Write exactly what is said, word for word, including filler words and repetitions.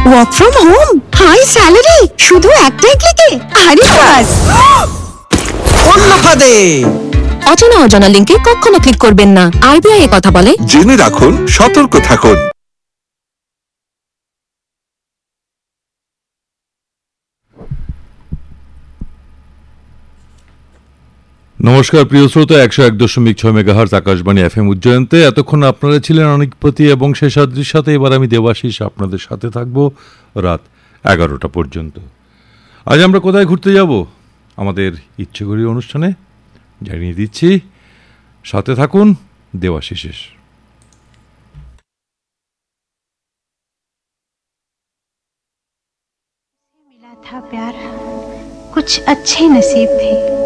Work from home, high salary, শুধু একটাই ক্লিকে। আরে বাস, অন্য ফাঁদে। অজানা অজানা লিংকে কখনো ক্লিক করবেন না। আরবিআই এ কথা বলে। জেনে রাখুন, সতর্ক থাকুন। নমস্কার প্রিয় শ্রোতা, একশো এক দশমিক ছয় মেগাহার্জ আকাশবাণী এফ এম উজ্জয়ন্তে এতক্ষণ আপনারা ছিলেন অনিকপতি এবং শেষাদ্রির সাথে। এবার আমি দেবাশিস আপনাদের সাথে থাকবো রাত এগারোটা পর্যন্ত। আজ আমরা কোথায় ঘুরতে যাব? আমাদের ইচ্ছেঘুরি অনুষ্ঠানে জানিয়ে দিচ্ছি, সাথে থাকুন দেবাশিসের। मिला था प्यार, कुछ अच्छे नसीब थे।